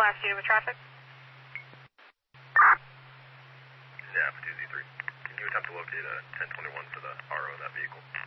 Last unit with traffic. Zap 2Z3. Can you attempt to locate a 1021 for the RO in that vehicle?